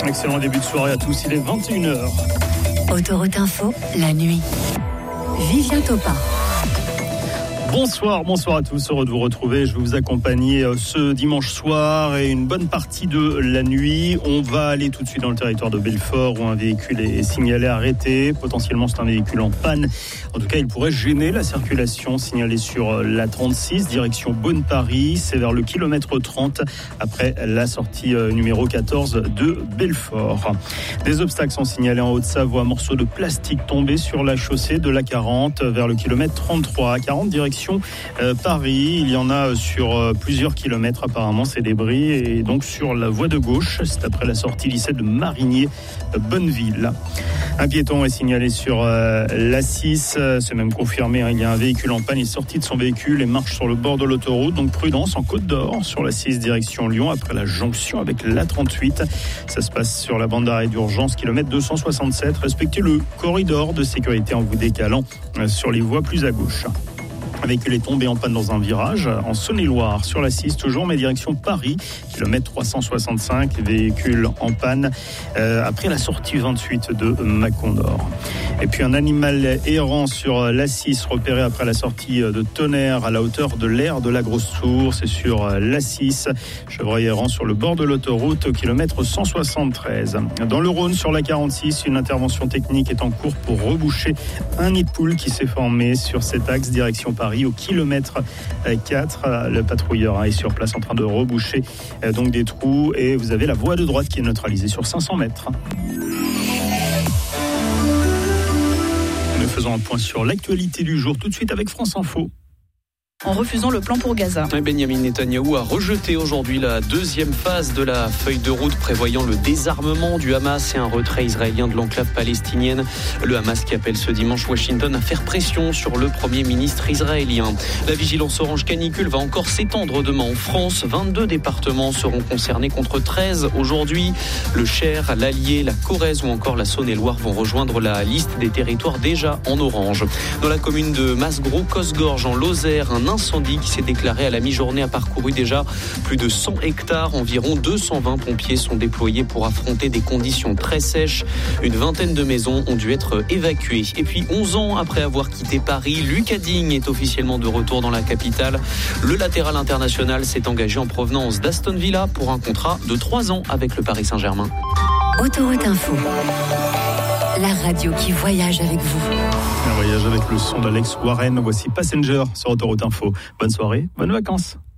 Excellent début de soirée à tous, il est 21h. Autoroute Info, la nuit. Vivien Topin. Bonsoir à tous, heureux de vous retrouver. Je vais vous accompagner ce dimanche soir et une bonne partie de la nuit. On va aller tout de suite dans le territoire de Belfort où un véhicule est signalé arrêté. Potentiellement, c'est un véhicule en panne. En tout cas, il pourrait gêner la circulation signalée sur la 36, direction Beaune-Paris. C'est vers le kilomètre 30 après la sortie numéro 14 de Belfort. Des obstacles sont signalés en Haute-Savoie. Morceaux de plastique tombés sur la chaussée de la 40 vers le kilomètre 33. À 40, direction Paris, il y en a sur plusieurs kilomètres apparemment ces débris et donc sur la voie de gauche, c'est après la sortie lycée de Marigné Bonneville. Un piéton est signalé sur l'A6, c'est même confirmé, il y a un véhicule en panne, il est sorti de son véhicule et marche sur le bord de l'autoroute, donc prudence en Côte d'Or sur l'A6 direction Lyon après la jonction avec l'A38. Ça se passe sur la bande d'arrêt d'urgence kilomètre 267. Respectez le corridor de sécurité en vous décalant sur les voies plus à gauche. Un véhicule est tombé en panne dans un virage en Saône-et-Loire sur la 6 toujours, mais direction Paris, kilomètre 365, véhicule en panne après la sortie 28 de Mâcon-Nord. Et puis un animal errant sur la 6 repéré après la sortie de Tonnerre à la hauteur de l'aire de la Grosse Tour, c'est sur la 6, chevreuil errant sur le bord de l'autoroute au kilomètre 173. Dans le Rhône sur la 46, une intervention technique est en cours pour reboucher un nid de poule qui s'est formé sur cet axe direction Paris au kilomètre 4. Le patrouilleur est sur place en train de reboucher donc des trous et vous avez la voie de droite qui est neutralisée sur 500 mètres. Nous faisons un point sur l'actualité du jour tout de suite avec France Info. En refusant le plan pour Gaza. Benjamin Netanyahou a rejeté aujourd'hui la deuxième phase de la feuille de route prévoyant le désarmement du Hamas et un retrait israélien de l'enclave palestinienne. Le Hamas qui appelle ce dimanche Washington à faire pression sur le Premier ministre israélien. La vigilance orange canicule va encore s'étendre demain en France. 22 départements seront concernés contre 13 aujourd'hui. Le Cher, l'Allier, la Corrèze ou encore la Saône-et-Loire vont rejoindre la liste des territoires déjà en orange. Dans la commune de Masgros-Cosgorges en Lozère, un incendie qui s'est déclaré à la mi-journée a parcouru déjà plus de 100 hectares. Environ 220 pompiers sont déployés pour affronter des conditions très sèches. Une vingtaine de maisons ont dû être évacuées. Et puis 11 ans après avoir quitté Paris, Lucas Digne est officiellement de retour dans la capitale. Le latéral international s'est engagé en provenance d'Aston Villa pour un contrat de 3 ans avec le Paris Saint-Germain. Autoroute Info. La radio qui voyage avec vous. Un voyage avec le son d'Alex Warren. Voici Passenger sur Autoroute Info. Bonne soirée, bonnes vacances.